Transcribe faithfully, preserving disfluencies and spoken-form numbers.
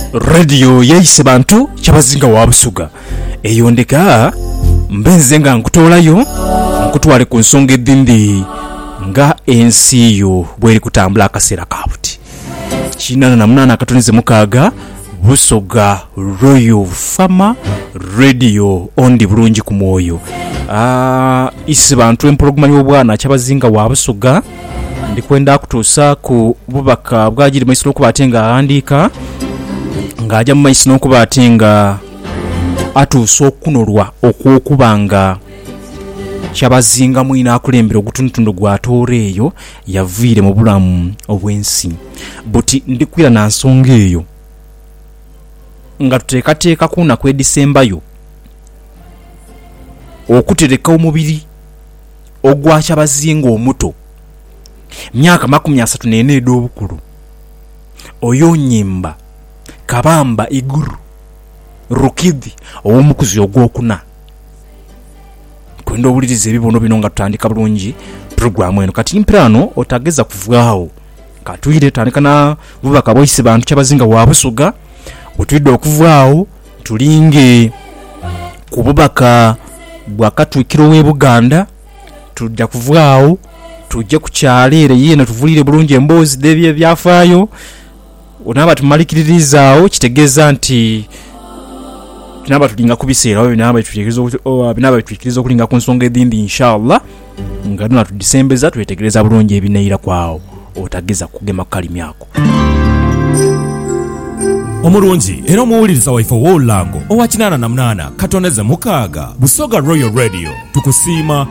radio yaise bantu kyabazinga wa Busoga eyo ndeka mbenze nga nkutolayo nkutwale ku nsonga edindi nga ensi yo bweri kutambula akaseera kabuti kinana na munana akatonize mukaaga Busoga Royal Farmer Radio ondi bulungi ku mwoyo. Ah isi bantu empologoma y'obwana kyabazinga wa Busoga ndikwenda kutuusa ku bubaka bwagiri maisiro kubatenga andika ngajja mu maisiro kubatenga atuusa okunolwa okwokubanga kyabazinga mwina akulembera ogutuntundu gwa toore eyo yaviire mu bulamu obwensi buti ndikwira na nsonga eyo nga tuteekateeka kuna kwe Disemba yo okutereka omubiri ogwa kyabazinga omuto myaka makumi asatu n'ena ed'obukulu oyo nyimba Kabamba Iguru Rukidhi ow'omukuzi ogwokuna kwenda obuliriza ebibono bino nga tutandika bulungi programu eno kati mpirano otageza kuvaawo katuyire tandika na bubaka boyise bantu kyabazinga wa Busoga otwidde okuvaawo tulinge ku bubaka bwakatwikiro w'e Buganda tujja kuvaawo tujje ku kyaleere yena tuvulire bulungi emboozi debye byafaayo onaba tumalikiririzaawo kitegeeza nti tunaba tulinga kubiseera oyo binaba tutegereza binaba twikiriza okulinga ku nsonga edindi inshallah nga duna tudisembeza twetegereza bulungi ebineera kwawo otageza kugema kalimi ako omurungi era omuwuliriza waife w'olulango owa kinana na munana katondeze mukaaga Busoga Royal Radio tukusiima